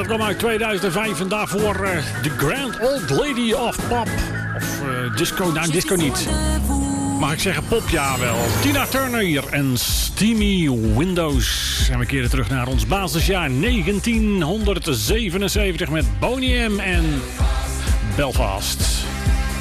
Dat kwam uit 2005 en daarvoor The Grand Old Lady of Pop. Of disco, nou disco niet. Mag ik zeggen pop, ja wel. Tina Turner hier en Steamy Windows. En we keren terug naar ons basisjaar 1977 met Boney M en Belfast.